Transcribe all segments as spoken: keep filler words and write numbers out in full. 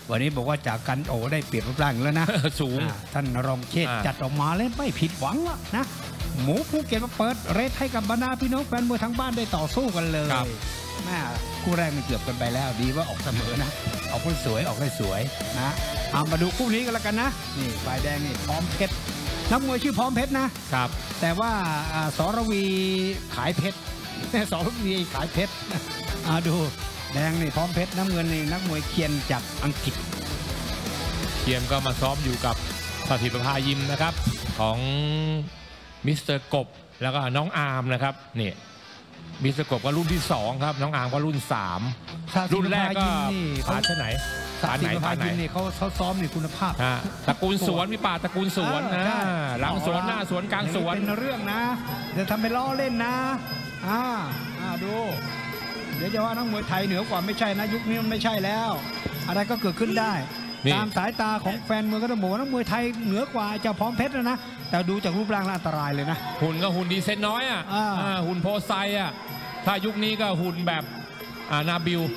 วันนี้บอกว่าจากกันโอ้ได้เปรียบรูปร่างแล้วนะสูงท่านรองเชษจัดออกมาเลยไม่ผิดหวังละนะหมูภูเก็ตมาเปิดเรทให้กับบรรดาพี่น้องแฟนมวยทางบ้านได้ต่อสู้กันเลยแม่คู่แรกมันเกือบกันไปแล้วดีว่าออกเสมอนะออกคนสวยออกได้สวยนะเอามาดูคู่นี้กันแล้วกันนะนี่ฝ่ายแดงนี่พร้อมเพชรนักมวยชื่อพร้อมเพชรนะครับแต่ว่าสรวีขายเพชรสรวีขายเพชรดูแดงนี่พร้อมเพชรน้ำเงินนี่นักมวยเคียนจากอังกฤษเคียนก็มาซ้อมอยู่กับสถิตประภายิมนะครับของมิสเตอร์กบแล้วก็น้องอาร์มนะครับนี่มิสเตอร์กบก็รุ่นที่สองครับน้องอาร์มก็รุ่นสามรุ่นแรกก็ผ่านที่ไหนผ่านไหนผ่านไหนนี่เขาเขาซ้อมในคุณภาพตระกูลสวนมีป่าตระกูลสวนนะหลังสวนหน้าสวนกลางสวนเป็นเรื่องนะจะทำไปล้อเล่นนะอ่าอ่าดูเดี๋ยวจะว่านักมวยไทยเหนือกว่าไม่ใช่นะยุคนี้มันไม่ใช่แล้วอะไรก็เกิดขึ้นได้ตามสายตาของแฟนมวยก็ต้องบอกว่านักมวยไทยเหนือกว่าเจ้าพร้อมเพชรนะแต่ดูจากรูปร่างแล้วอันตรายเลยนะหุ่นก็หุ่นดีเซนน้อยอ่ะหุ่นโพไซอ่ะถ้ายุคนี้ก็หุ่นแบบนาบิล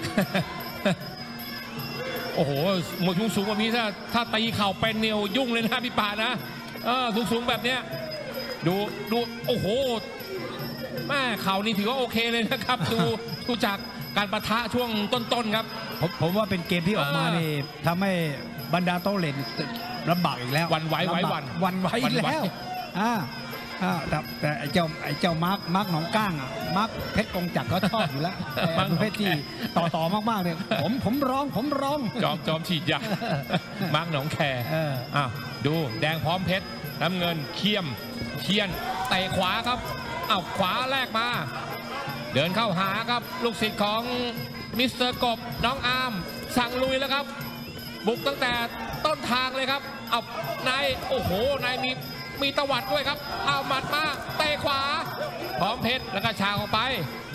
โอ้โหมวยสูงๆแบบนี้ถ้าถ้าตีเข่าเป็นเนี่ยยุ่งเลยนะพี่ป่านะสูงสูงแบบเนี้ยดูดูโอ้โหแม่เข่านี่ถือว่าโอเคเลยนะครับดูดูจากการปะทะช่วงต้นๆครับผมผมว่าเป็นเกมที่ออกมานี่ทำให้บรรดาโต้เล่นลำบากอีกแล้ววันไหวไหววันวันไหวแล้วอ่าอ่าแต่แต่ไอ้เจ้าไอ้เจ้ามาร์กมาร์กหนองก้างอ่ะมาร์กเพชรกงจักรก็ชอบอยู่แล้วมาร์กเพชรที่ต่อต่อมากๆเนี่ยผมผมร้องผมร้องจอมจอมฉีดยามาร์กหนองแคอ่าดูแดงพร้อมเพชรน้ำเงินเคียมเคียนเตะขวาครับอ้าวขวาแรกมาเดินเข้าหาครับลูกศิษย์ของมิสเตอร์กบน้องอาร์มสั่งลุยแล้วครับบุกตั้งแต่ต้นทางเลยครับเอานายโอ้โหนายมีมีตวัดด้วยครับเอาหมัดมาเตะขวาพร้อมเพชรแล้วก็ชางออกไป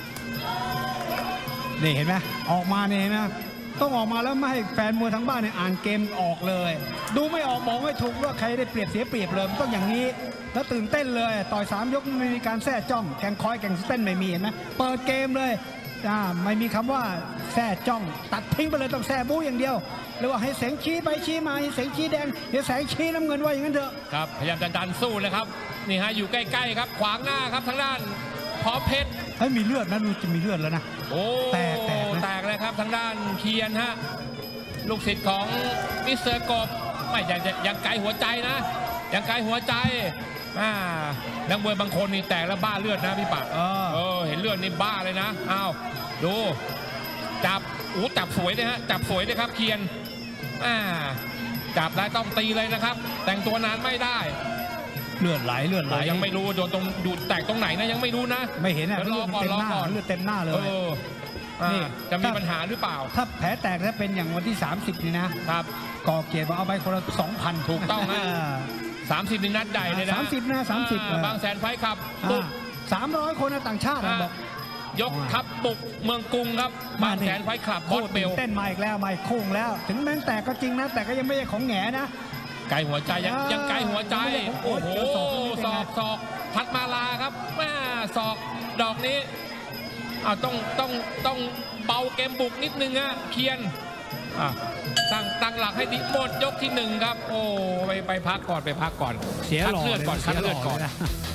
นี่เห็นไหมออกมาเนี่ยนะต้องออกมาแล้วไม่ให้แฟนมวยทั้งบ้านเนี่ยอ่านเกมออกเลยดูไม่ออกบอกไม่ถูกว่าใครได้เปรียบเสียเปรียบเลยมันต้องอย่างนี้แล้วตื่นเต้นเลยต่อยสามยกไม่มีการแท้จ้องแข่งคอยแข่งเต้นไม่มีเห็นไหมเปิดเกมเลยอ่าไม่มีคำว่าแท้จ้องตัดทิ้งไปเลยต้องแท้บู๊อย่างเดียวหรือว่าให้แสงชี้ไปชี้มาให้แสงชี้แดงให้แสงชี้น้ำเงินว่าอย่างนั้นเถอะครับพยายามจะดันสู้เลยครับนี่ฮะอยู่ใกล้ๆครับขวางหน้าครับทางด้านพร้อมเพชรเฮ้ยมีเลือดนะดูจะมีเลือดแล้วนะโอ้แตกแตกแตกเลยครับทางด้านเคียนฮะลูกศิษย์ของมิสเตอร์กบไม่ยังยังไกลหัวใจนะยังไกลหัวใจอ่านักมวยบางคนนี่แตกแล้วบ้าเลือดนะพี่ปักเออเออเห็นเลือดนี่บ้าเลยนะอ้าวดูจับอู้จับสวยเลยฮะจับสวยเลยครับเคียนอ่าจับได้ต้องตีเลยนะครับแต่งตัวนานไม่ได้เลือดไหลเลือดไหลยังไม่รู้โดนตรงดูแตกตรงไหนนะยังไม่รู้นะไม่เห็นนะรอก่อนรอก่อนเลือดเต็มหน้าเลยนี่จะมีปัญหาหรือเปล่าถ้าแผลแตกถ้าเป็นอย่างวันที่สามสิบนี่นะครับก่อเกียรติเอาไปคนละสองพันถูกต้องนะสามสิบนี่นัดใหญ่เลยนะสามสิบนะสามสิบบางแสนไฟครับสามร้อยคนต่างชาติบอกยกทัพบุกเมืองกรุงครับบางแสนไฟคลับบอสเบลเต้นมาอีกแล้วไม่โค้งแล้วถึงแม้แตกก็จริงนะแต่ก็ยังไม่ใช่ของแหงนะไกลหัวใจยังยังไกลหัวใจโอ้โหศอกศอกทัดมาลาครับแม่ศอกดอกนี้อ่าต้องต้องต้องเบาเกมบุกนิดนึงฮะเคียนอ่าตั้งตั้งหลักให้ดีหมดยกที่หนึ่งครับโอ้ไปไปพักก่อนไปพักก่อนเสียหลอดเลือดก่อนคัดเลือดก่อน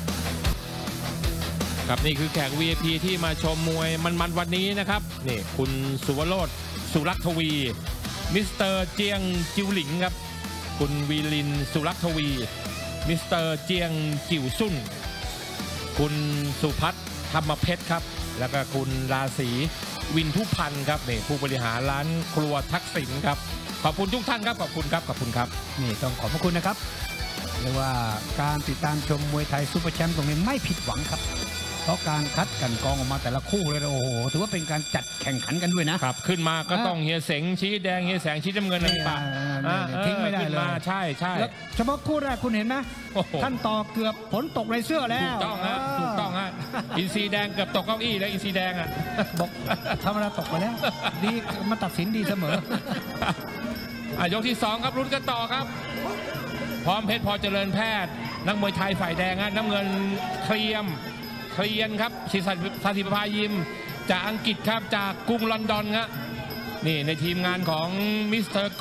ครับนี่คือแขก วี ไอ พี ที่มาชมมวยมันๆวันนี้นะครับนี่คุณสุวรสสุรักทวีมิสเตอร์เจียงจิวหลิงครับคุณวีลินสุรักทวีมิสเตอร์เจียงจิวซุ่นคุณสุพัฒน์ธรรมเพชรครับแล้วก็คุณราศีวินทุพันธ์ครับนี่ผู้บริหารร้านครัวทักษิณครับขอบคุณทุกท่านครับขอบคุณครับขอบคุณครับนี่ต้องขอบพระคุณนะครับเรียกว่าการติดตามชมมวยไทยซุปเปอร์แชมป์ตรงนี้ไม่ผิดหวังครับเพราะการคัดกันกองออกมาแต่ละคู่เลยโอ้โหถือว่าเป็นการจัดแข่งขันกันด้วยนะครับขึ้นมาก็ต้องเฮียเสงชี้แดงเฮียแสงชี้น้ำเงินอะไรป่ะทิ้งไม่ได้เลยใช่ใช่เฉพาะคู่แรกคุณเห็นไหมท่านต่อเกือบฝนตกในเสื้อแล้วถูกต้องฮะถูกต้องฮะอินซีแดงเกือบตกเก้าอี้แล้วอินซีแดงอ่ะบอกธรรมดาตกไปแล้วดีมาตัดสินดีเสมอยกที่สองครับลุ้นกันต่อครับพร้อมเพชรพอเจริญแพทย์นักมวยไทยฝ่ายแดงฮะน้ำเงินเคลียมเคลียนครับศิษย์สถิตประภายิมจากอังกฤษครับจากกรุงลอนดอนครับนี่ในทีมงานของมิสเตอร์